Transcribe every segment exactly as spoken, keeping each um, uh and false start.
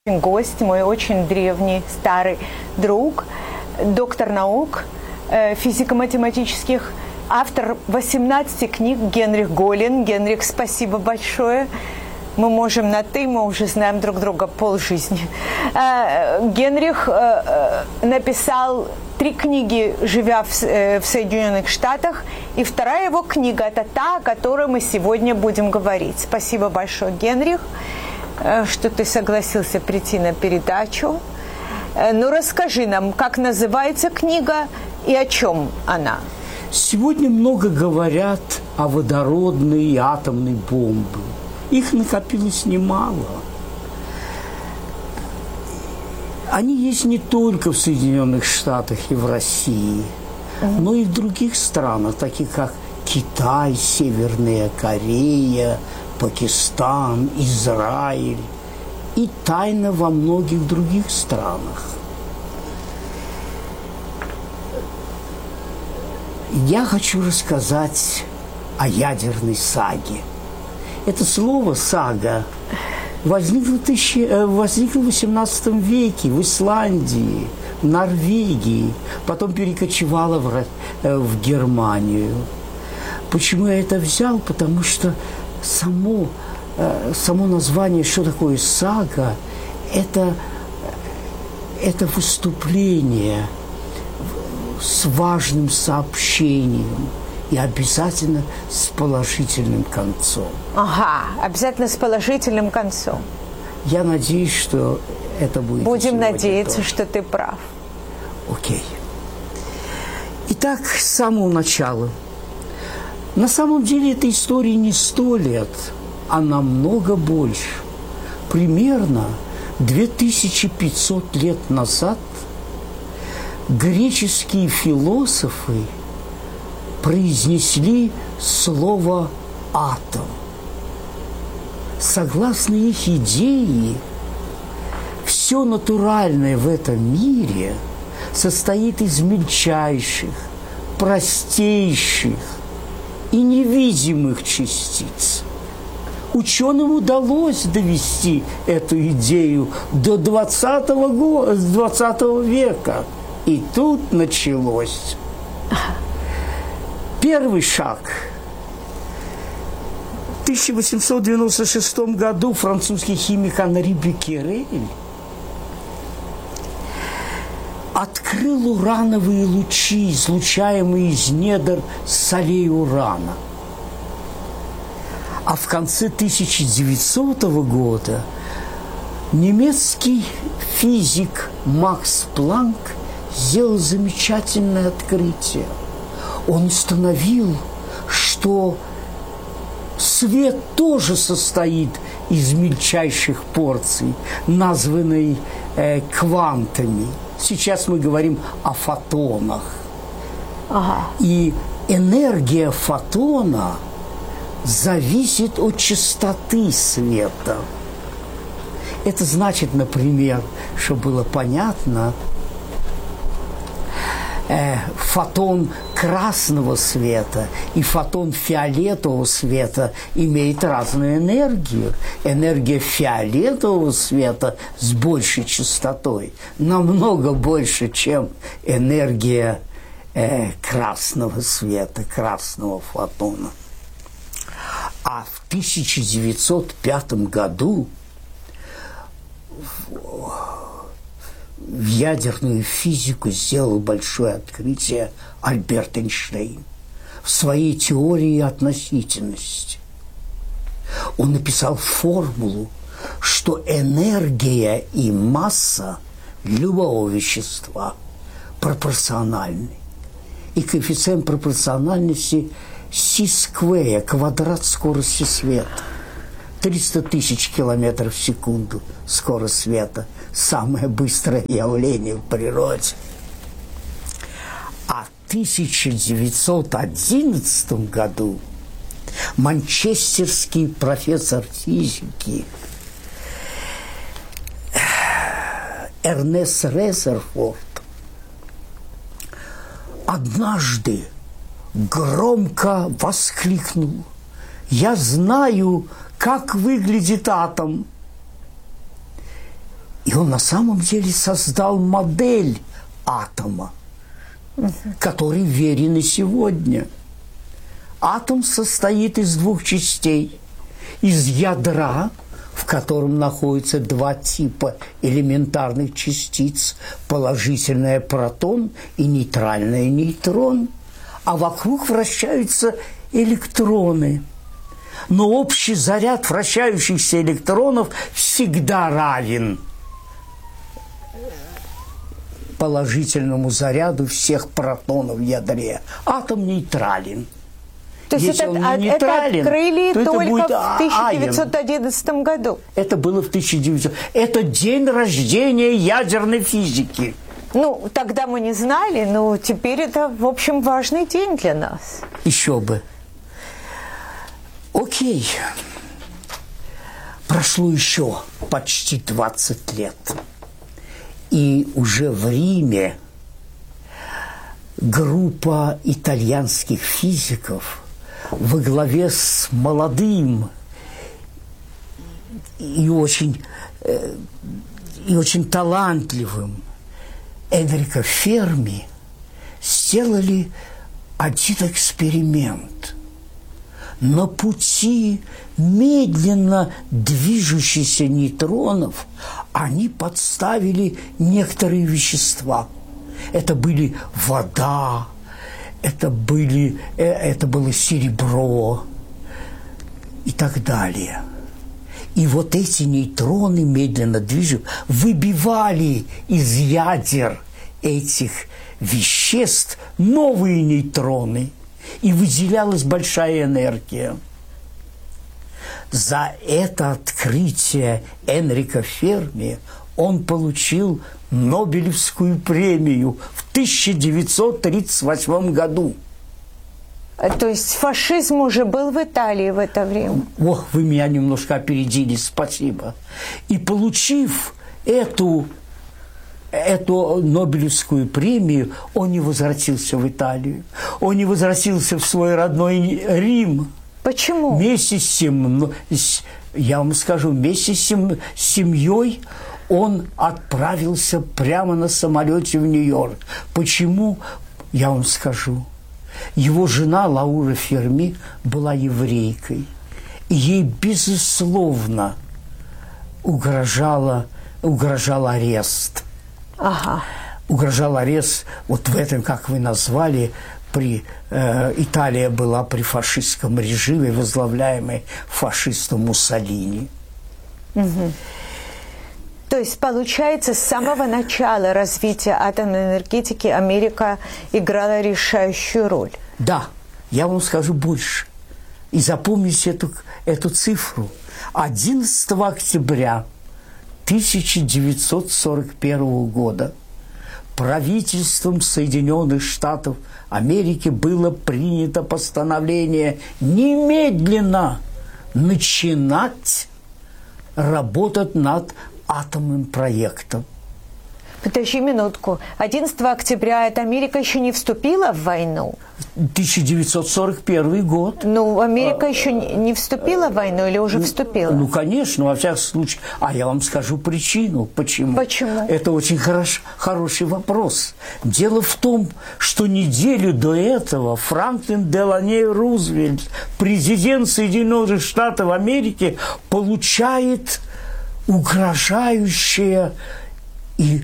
Гость, мой очень древний, старый друг, доктор наук, физико-математических, автор восемнадцати книг Генрих Голин. Генрих, спасибо большое. Мы можем на «ты», мы уже знаем друг друга полжизни. Генрих написал три книги, живя в Соединенных Штатах, и вторая его книга – это та, о которой мы сегодня будем говорить. Спасибо большое, Генрих, что ты согласился прийти на передачу. Ну, расскажи нам, как называется книга и о чем она? Сегодня много говорят о водородной и атомной бомбе. Их накопилось немало. Они есть не только в Соединенных Штатах и в России, mm-hmm. но и в других странах, таких как Китай, Северная Корея, Пакистан, Израиль и тайна во многих других странах. Я хочу рассказать о ядерной саге. Это слово «сага» возникло, тысячи, возникло в восемнадцатом веке в Исландии, в Норвегии, потом перекочевало в, в Германию. Почему я это взял? Потому что само, само название, что такое сага, это, это выступление с важным сообщением и обязательно с положительным концом. Ага, обязательно с положительным концом. Я надеюсь, что это будет. Будем надеяться, тоже. Что ты прав. Окей. Итак, с самого начала. На самом деле этой истории не сто лет, а намного больше. Примерно две тысячи пятьсот лет назад греческие философы произнесли слово «атом». Согласно их идее, все натуральное в этом мире состоит из мельчайших, простейших и невидимых частиц. Ученым удалось довести эту идею до двадцатого века. И тут началось. Первый шаг. В тысяча восемьсот девяносто шестом году французский химик Анри Беккерель открыл урановые лучи, излучаемые из недр солей урана. А в конце тысяча девятисотого года немецкий физик Макс Планк сделал замечательное открытие. Он установил, что свет тоже состоит из мельчайших порций, названной э, квантами. Сейчас мы говорим о фотонах. Ага. И энергия фотона зависит от частоты света. Это значит, например, чтобы было понятно, э, фотон красного света и фотон фиолетового света имеют разную энергию. Энергия фиолетового света с большей частотой намного больше, чем энергия э, красного света, красного фотона. А в тысяча девятьсот пятом году в ядерную физику сделал большое открытие Альберт Эйнштейн в своей теории относительности. Он написал формулу, что энергия и масса любого вещества пропорциональны. И коэффициент пропорциональности c-сквер, квадрат скорости света. триста тысяч километров в секунду скорость света. Самое быстрое явление в природе. А в тысяча девятьсот одиннадцатом году манчестерский профессор физики Эрнест Резерфорд однажды громко воскликнул: «Я знаю, как выглядит атом». И он на самом деле создал модель атома, который верен и сегодня. Атом состоит из двух частей. Из ядра, в котором находятся два типа элементарных частиц, положительный протон и нейтральный нейтрон, а вокруг вращаются электроны. Но общий заряд вращающихся электронов всегда равен положительному заряду всех протонов в ядре. Атом нейтрален. То есть Если это, он а- не это нейтрален, открыли то это только будет в тысяча девятьсот аион. одиннадцатом году. Это было в тысяча девятисотом. Это день рождения ядерной физики. Ну, тогда мы не знали, но теперь это, в общем, важный день для нас. Еще бы. Окей. Прошло еще почти двадцать лет. И уже в Риме группа итальянских физиков во главе с молодым и очень, и очень талантливым Энрико Ферми сделали один эксперимент. На пути медленно движущихся нейтронов они подставили некоторые вещества. Это были вода, это, были, это было серебро и так далее. И вот эти нейтроны, медленно движут, выбивали из ядер этих веществ новые нейтроны, и выделялась большая энергия. За это открытие Энрико Ферми он получил Нобелевскую премию в тысяча девятьсот тридцать восьмом году. То есть фашизм уже был в Италии в это время? Ох, вы меня немножко опередили, спасибо. И получив эту, эту Нобелевскую премию, он не возвратился в Италию. Он не возвратился в свой родной Рим. Почему? Вместе с тем, я вам скажу, вместе с семьей он отправился прямо на самолете в Нью-Йорк. Почему? Я вам скажу. Его жена Лаура Ферми была еврейкой. И ей, безусловно, угрожала, угрожал арест. Ага. Угрожал арест, вот в этом, как вы назвали, при, э, Италия была при фашистском режиме, возглавляемой фашистом Муссолини. Угу. То есть, получается, с самого начала развития атомной энергетики Америка играла решающую роль. Да, я вам скажу больше. И запомните эту, эту цифру. одиннадцатого октября тысяча девятьсот сорок первого года правительством Соединенных Штатов Америки было принято постановление немедленно начинать работать над атомным проектом. Подожди минутку. одиннадцатого октября это Америка еще не вступила в войну? тысяча девятьсот сорок первый год. Ну, Америка а, еще не вступила в войну или уже вступила? Ну, конечно, во всяком случае. А я вам скажу причину. Почему? Почему? Это очень хорош, хороший вопрос. Дело в том, что неделю до этого Франклин Делано Рузвельт, президент Соединенных Штатов Америки, получает угрожающее и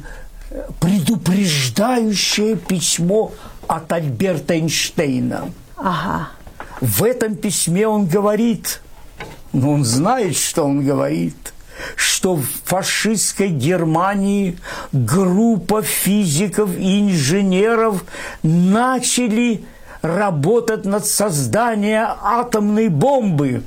предупреждающее письмо от Альберта Эйнштейна. Ага. В этом письме он говорит, но он знает, что он говорит, что в фашистской Германии группа физиков и инженеров начали работать над созданием атомной бомбы.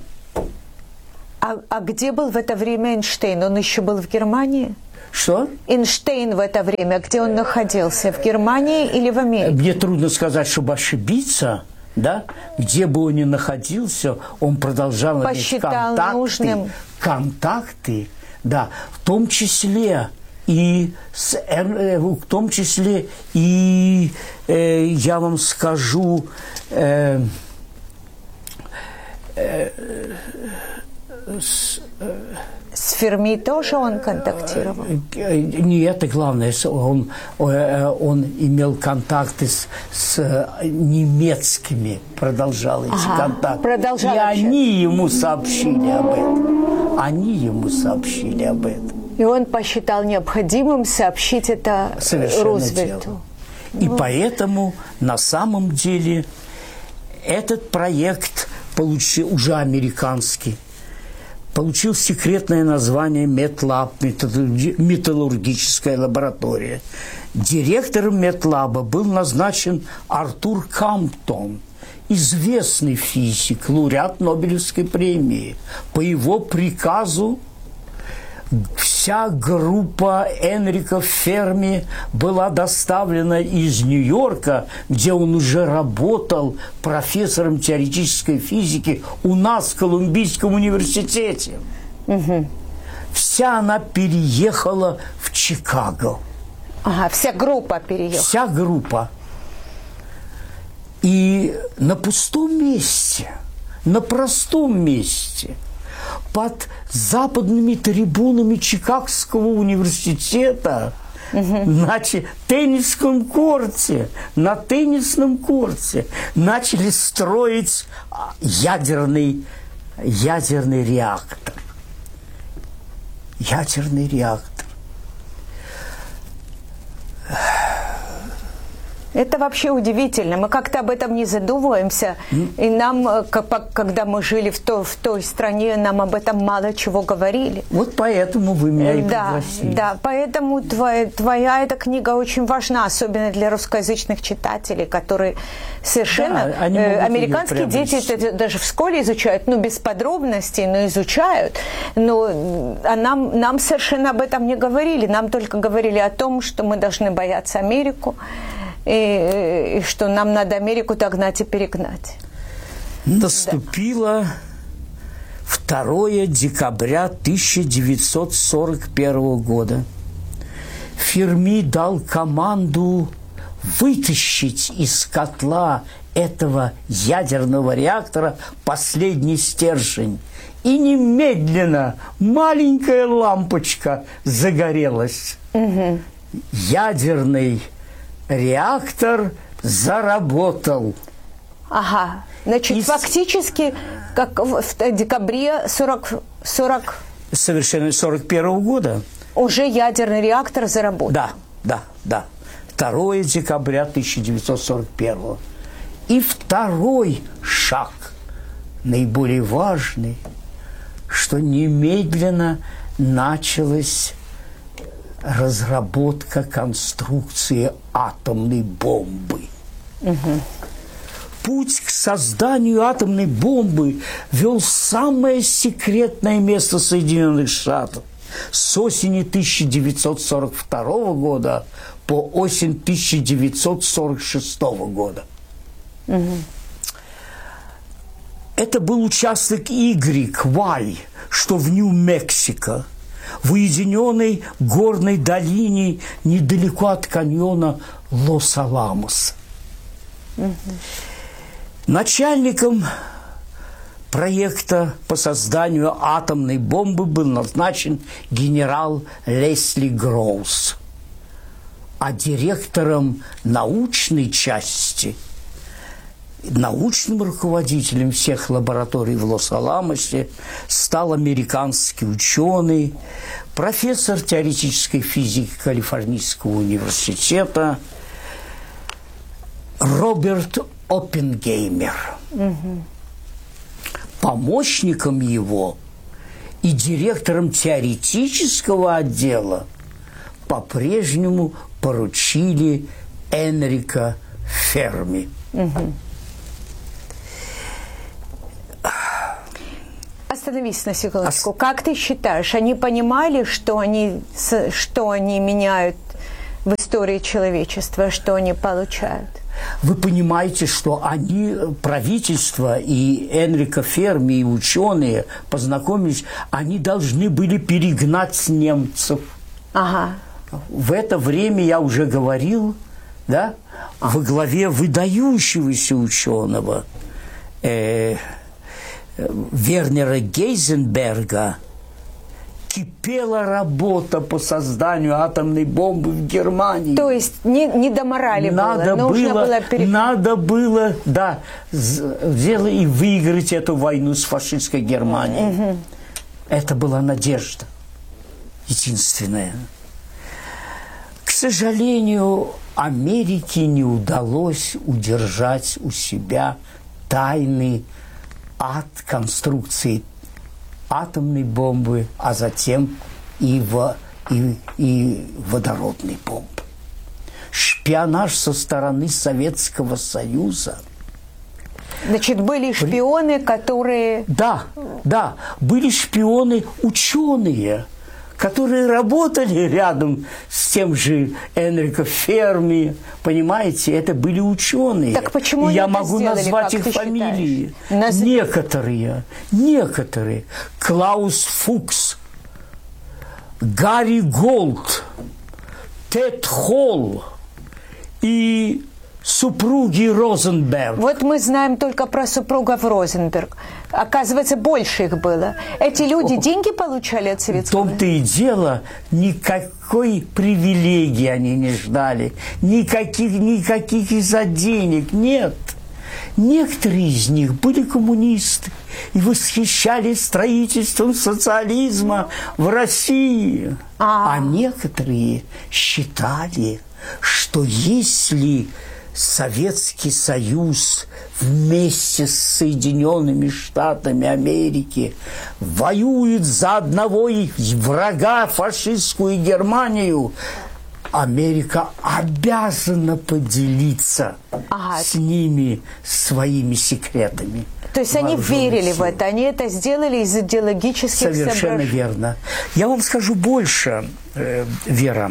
А, а где был в это время Эйнштейн? Он еще был в Германии? Что? Эйнштейн в это время, где он находился? В Германии или в Америке? Мне трудно сказать, чтобы ошибиться, да? Где бы он ни находился, он продолжал иметь контакты, нужным. контакты, да, в том числе и с, в том числе и э, я вам скажу. Э, э, С, С Ферми тоже он контактировал? Не это главное, он, он имел контакты с, с немецкими, продолжал эти ага, контакты. Продолжал и общаться. Они ему сообщили об этом. Они ему сообщили об этом. И он посчитал необходимым сообщить это Совершенно Рузвельту. Дело. И ну. поэтому на самом деле этот проект получил уже американский. Получил секретное название Метлаб, металлургическая лаборатория. Директором Метлаба был назначен Артур Камптон, известный физик, лауреат Нобелевской премии. По его приказу вся группа Энрико Ферми была доставлена из Нью-Йорка, где он уже работал профессором теоретической физики у нас в Колумбийском университете. Угу. Вся она переехала в Чикаго. Ага, вся группа переехала. Вся группа. И на пустом месте, на простом месте, под западными трибунами Чикагского университета, угу. на теннисном корте, на теннисном корте начали строить ядерный, ядерный реактор. Ядерный реактор. Это вообще удивительно. Мы как-то об этом не задумываемся. Mm. И нам, когда мы жили в той, в той стране, нам об этом мало чего говорили. Вот поэтому вы меня и да, пригласили. Да, поэтому твоя, твоя эта книга очень важна, особенно для русскоязычных читателей, которые совершенно... Да, э, американские дети это даже в школе изучают, ну, без подробностей, но изучают. Но а нам, нам совершенно об этом не говорили. Нам только говорили о том, что мы должны бояться Америку. И, и что нам надо Америку догнать и перегнать. Наступило да. второе декабря тысяча девятьсот сорок первого года. Ферми дал команду вытащить из котла этого ядерного реактора последний стержень. И немедленно маленькая лампочка загорелась. Угу. Ядерный реактор заработал. Ага. Значит, и фактически, как в декабре сорок, сорок... Совершенно сорок первого года. Уже ядерный реактор заработал. Да, да, да. второе декабря тысяча девятьсот сорок первого. И второй шаг, наиболее важный, что немедленно началась разработка конструкции атомной бомбы. Угу. Путь к созданию атомной бомбы вел в самое секретное место Соединенных Штатов. С осени тысяча девятьсот сорок второго года по осень тысяча девятьсот сорок шестого года. Угу. Это был участок Y, Y, что в Нью-Мексико, в уединенной горной долине недалеко от каньона Лос-Аламос. Угу. Начальником проекта по созданию атомной бомбы был назначен генерал Лесли Гроус, а директором научной части, научным руководителем всех лабораторий в Лос-Аламосе стал американский ученый, профессор теоретической физики Калифорнийского университета Роберт Оппенгеймер. Угу. Помощником его и директором теоретического отдела по-прежнему поручили Энрико Ферми. Угу. Остановись на секундочку. Ос... Как ты считаешь, они понимали, что они, что они меняют в истории человечества, что они получают? Вы понимаете, что они, правительство и Энрико Ферми, и ученые познакомились, они должны были перегнать немцев. Ага. В это время, я уже говорил, да, во главе выдающегося ученого, э, Вернера Гейзенберга кипела работа по созданию атомной бомбы в Германии. То есть не, не до морали надо было, нужно было, было пере... надо было, да, сделать и выиграть эту войну с фашистской Германией. Угу. Это была надежда единственная. К сожалению, Америке не удалось удержать у себя тайны от конструкции атомной бомбы, а затем и, в, и, и водородной бомбы. Шпионаж со стороны Советского Союза. Значит, были шпионы, которые... Да, да, были шпионы ученые, которые работали рядом с тем же Энрико Ферми, понимаете, это были ученые. Так почему и я они могу это сделали, назвать как их ты фамилии. Наз... Некоторые, некоторые. Клаус Фукс, Гарри Голд, Тед Холл и супруги Розенберг. Вот мы знаем только про супругов Розенберг. Оказывается, больше их было. Эти люди О, деньги получали от Советского Союза? В том-то и дело, никакой привилегии они не ждали. Никаких, никаких из-за денег. Нет. Некоторые из них были коммунисты и восхищались строительством социализма в России. А, а некоторые считали, что если Советский Союз вместе с Соединенными Штатами Америки воюет за одного врага, фашистскую Германию, Америка обязана поделиться ага. с ними своими секретами. То есть они верили в это, они это сделали из идеологических соображений. Совершенно верно. Я вам скажу больше, э, Вера.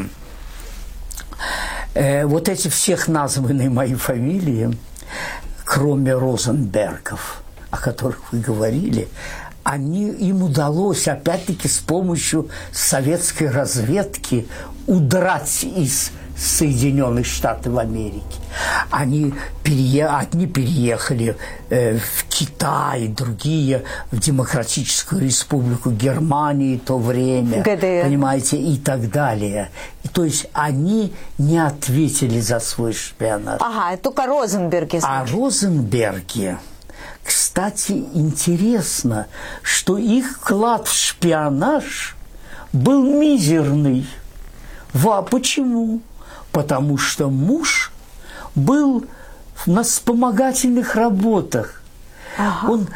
Э, вот эти всех названные мои фамилии, кроме Розенбергов, о которых вы говорили, они, им удалось, опять-таки, с помощью советской разведки удрать из Соединенных Штатов Америки. Они перее... Одни переехали э, в Китай, другие в Демократическую Республику Германии в то время, ГДР. Понимаете, и так далее. И, то есть они не ответили за свой шпионаж. Ага, только Розенберги. А Розенберги, кстати, интересно, что их вклад в шпионаж был мизерный. Ва, почему? Потому что муж был на вспомогательных работах. Ага. Он,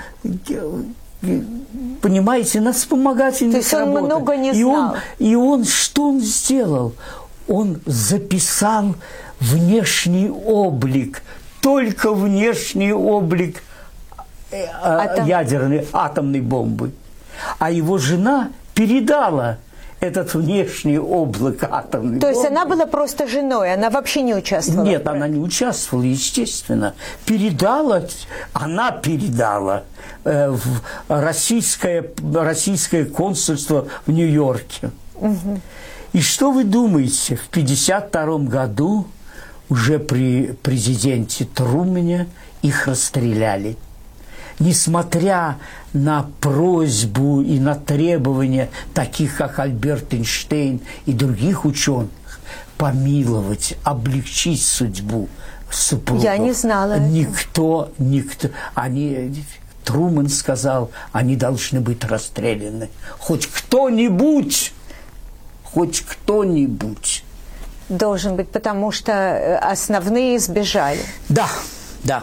понимаете, на вспомогательных То есть он работах. много не и знал. Он, и он, что он сделал? Он записал внешний облик, только внешний облик Атом. ядерной атомной бомбы. А его жена передала этот внешний облик атомной бомбы. То есть она была просто женой, она вообще не участвовала? Нет, она не участвовала, естественно. Передала, она передала э, в российское, российское консульство в Нью-Йорке. Угу. И что вы думаете, в пятьдесят втором году уже при президенте Трумэне их расстреляли. Несмотря на просьбу и на требования таких, как Альберт Эйнштейн и других ученых, помиловать, облегчить судьбу супругов. Я не знала. Никто, никто, они, Трумэн сказал, они должны быть расстреляны. Хоть кто-нибудь, хоть кто-нибудь. Должен быть, потому что основные сбежали. Да, да.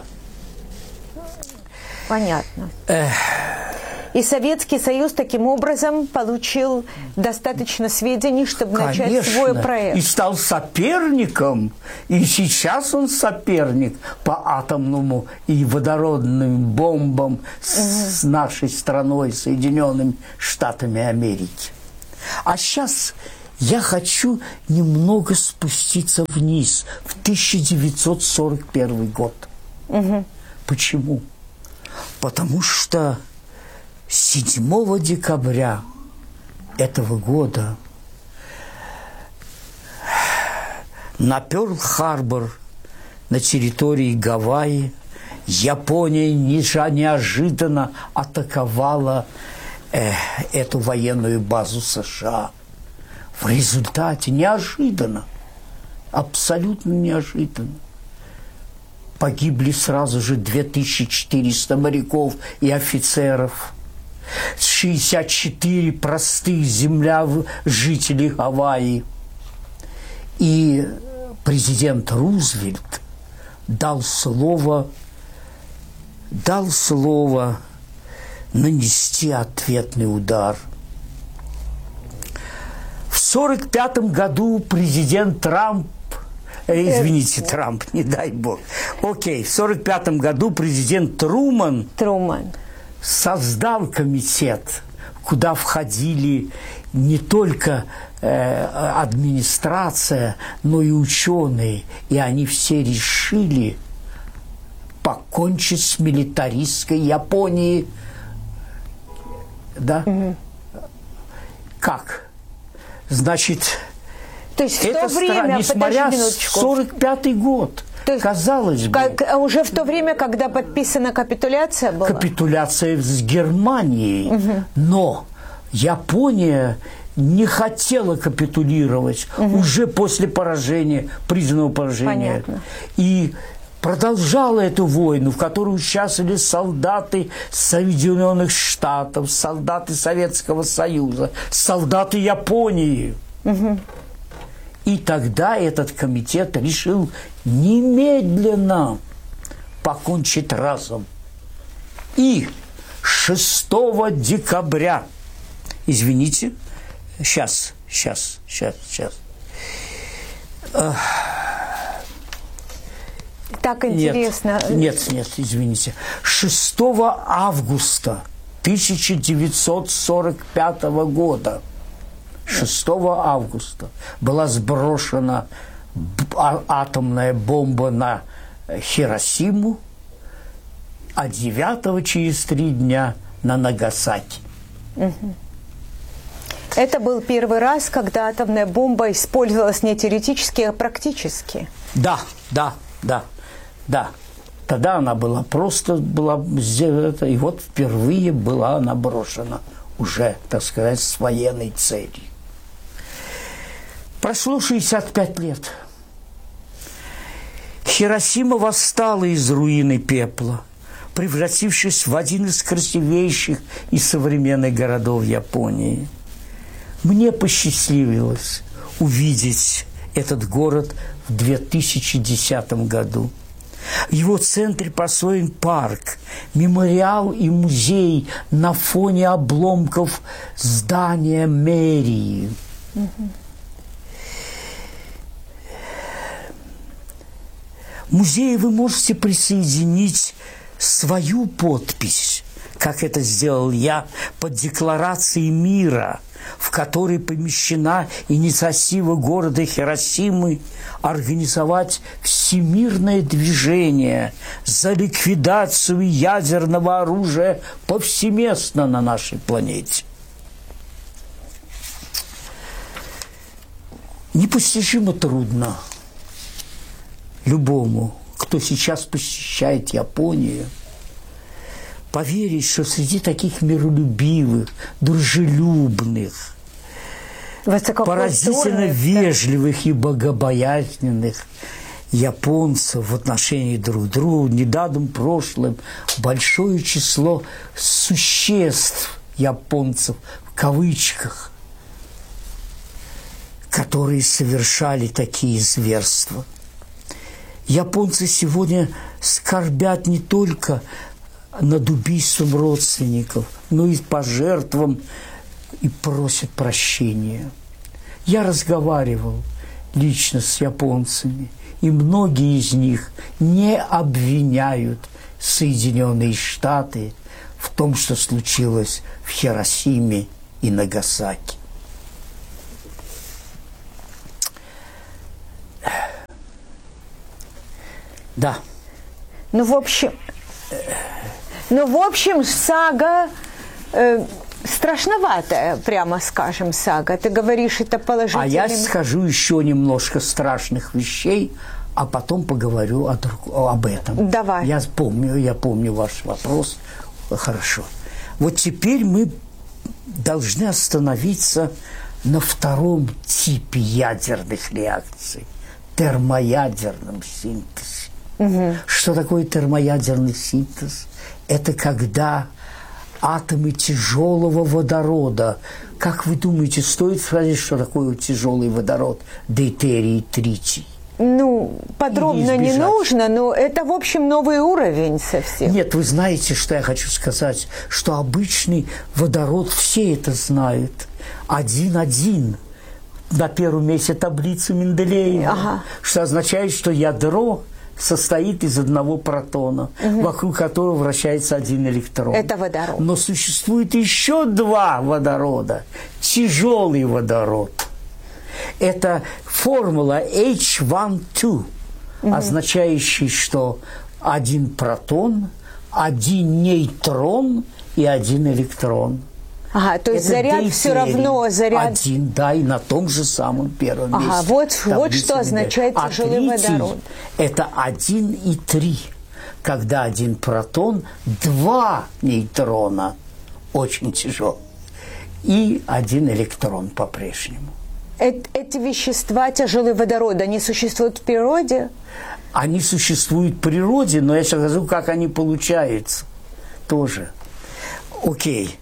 Понятно. Эх. И Советский Союз таким образом получил достаточно сведений, чтобы Конечно. начать свой проект. И стал соперником. И сейчас он соперник по атомному и водородным бомбам с, угу. с нашей страной, Соединенными Штатами Америки. А сейчас я хочу немного спуститься вниз, в тысяча девятьсот сорок первый год. Угу. Почему? Потому что седьмого декабря этого года на Пёрл-Харбор на территории Гавайи Япония неожиданно атаковала э, эту военную базу США. В результате неожиданно, абсолютно неожиданно, погибли сразу же две тысячи четыреста моряков и офицеров, шестьдесят четыре простых земля жителей Гавайи. И президент Рузвельт дал слово, дал слово нанести ответный удар. В сорок пятом году президент Трамп, э, извините, Трамп, не дай бог, окей, в сорок пятом году президент Труман, Труман создал комитет, куда входили не только э, администрация, но и ученые, и они все решили покончить с милитаристской Японией. Да? Угу. Как? Значит, то есть в это то время, несмотря на сорок пятый год, то есть, казалось бы. Как, уже в то время, когда подписана капитуляция была? Капитуляция с Германией. Угу. Но Япония не хотела капитулировать угу. уже после поражения, признанного поражения. Понятно. И продолжала эту войну, в которой участвовали солдаты Соединенных Штатов, солдаты Советского Союза, солдаты Японии. Угу. И тогда этот комитет решил немедленно покончить разом. И шестого декабря, извините, сейчас, сейчас, сейчас, сейчас. Так интересно. Нет, нет, нет, извините. шестого августа тысяча девятьсот сорок пятого года, шестого августа, была сброшена атомная бомба на Хиросиму, а девятого через три дня на Нагасаки. Угу. Это был первый раз, когда атомная бомба использовалась не теоретически, а практически. Да, да, да. Да, тогда она была просто, была сделана, и вот впервые была она брошена уже, так сказать, с военной целью. Прошло шестьдесят пять лет. Хиросима восстала из руины пепла, превратившись в один из красивейших и современных городов Японии. Мне посчастливилось увидеть этот город в две тысячи десятом году. В его центре построен парк, мемориал и музей на фоне обломков здания мэрии. Угу. В музее вы можете присоединить свою подпись, как это сделал я, под декларацией мира, в которой помещена инициатива города Хиросимы организовать всемирное движение за ликвидацию ядерного оружия повсеместно на нашей планете. Непостижимо трудно любому, кто сейчас посещает Японию, поверить, что среди таких миролюбивых, дружелюбных, поразительно вежливых и богобоязненных японцев в отношении друг друга в недавнем прошлом большое число существ японцев, в кавычках, которые совершали такие зверства. Японцы сегодня скорбят не только над убийством родственников, но и по жертвам, и просят прощения. Я разговаривал лично с японцами, и многие из них не обвиняют Соединенные Штаты в том, что случилось в Хиросиме и Нагасаки. Да. Ну, в общем, ну, в общем, сага э, страшноватая, прямо скажем, сага. Ты говоришь, это положительный... А я скажу еще немножко страшных вещей а потом поговорю о друг, об этом. Давай. Я помню, я помню ваш вопрос. Хорошо. Вот теперь мы должны остановиться на втором типе ядерных реакций – термоядерном синтезе. Угу. Что такое термоядерный синтез? Это когда атомы тяжелого водорода, как вы думаете, стоит сказать, что такое тяжелый водород, дейтерий, тритий? Ну, подробно не нужно, но это, в общем, новый уровень совсем. Нет, вы знаете, что я хочу сказать, что обычный водород, все это знают. Один-один на первом месте таблицы Менделеева, ага. Что означает, что ядро состоит из одного протона, угу. Вокруг которого вращается один электрон. Это водород. Но существует еще два водорода. Тяжелый водород. Это формула эйч один два, угу. Означающая, что один протон, один нейтрон и один электрон. Ага, то есть это заряд дейтерий. Все равно заряд... Один, да, и на том же самом первом ага, месте. Вот, вот что означает а тяжелый водород. Это один и три, когда один протон, два нейтрона, очень тяжелый, и один электрон по-прежнему. Эти вещества, тяжелый водород, они существуют в природе? Они существуют в природе, но я сейчас скажу, как они получаются тоже. Окей.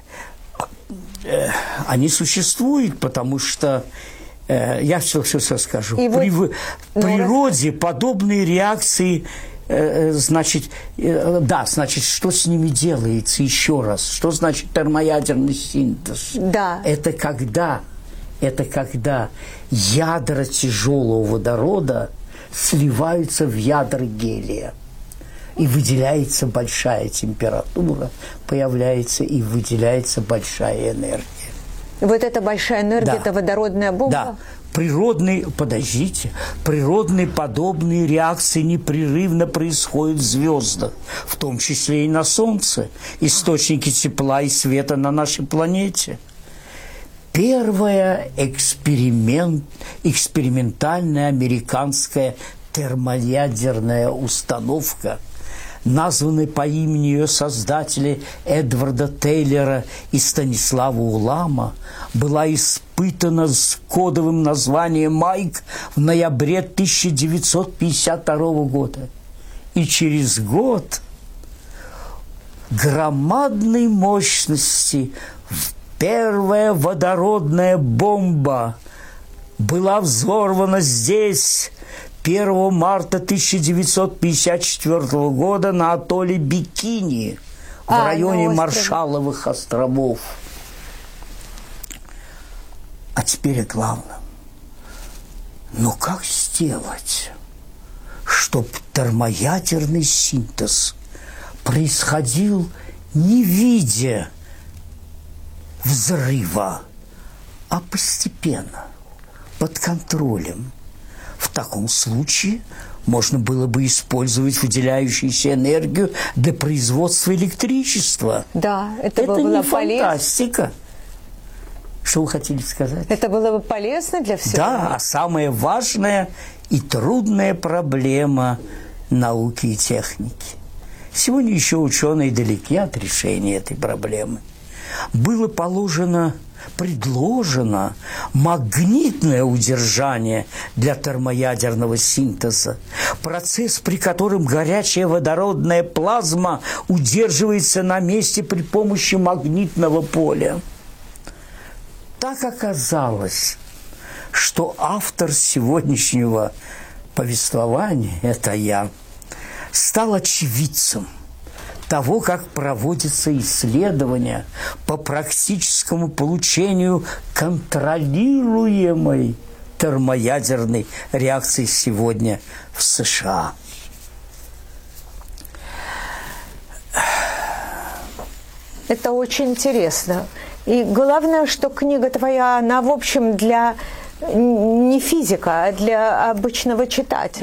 Они существуют, потому что э, я все, все, все скажу. И При, вот, в природе ну, подобные реакции, э, значит, э, да, значит, что с ними делается еще раз? Что значит термоядерный синтез? Да. Это когда, это когда ядра тяжелого водорода сливаются в ядра гелия. И выделяется большая температура, появляется и выделяется большая энергия. Вот эта большая энергия, да. Это водородная бомба? Да. Природные, подождите, природные подобные реакции непрерывно происходят в звездах, в том числе и на Солнце, источники тепла и света на нашей планете. Первая эксперимент, экспериментальная американская термоядерная установка, названная по имени ее создателей Эдварда Тейлора и Станислава Улама, была испытана с кодовым названием «Майк» в ноябре тысяча девятьсот пятьдесят второго года. И через год громадной мощности первая водородная бомба была взорвана здесь первого марта тысяча девятьсот пятьдесят четвёртого года на атолле Бикини в а, районе Маршалловых островов. А теперь о главном. Но как сделать, чтобы термоядерный синтез происходил не видя взрыва, а постепенно, под контролем? В таком случае можно было бы использовать выделяющуюся энергию для производства электричества. Да, это, это было не бы фантастика. Полез... Что вы хотели сказать? Это было бы полезно для всех? Да, а самая важная и трудная проблема науки и техники. Сегодня еще ученые далеки от решения этой проблемы. Было положено... предложено магнитное удержание для термоядерного синтеза. Процесс, при котором горячая водородная плазма удерживается на месте при помощи магнитного поля. Так оказалось, что автор сегодняшнего повествования, это я, стал очевидцем того, как проводятся исследования по практическому получению контролируемой термоядерной реакции сегодня в США. Это очень интересно. И главное, что книга твоя, она, в общем, для не физика, а для обычного читателя.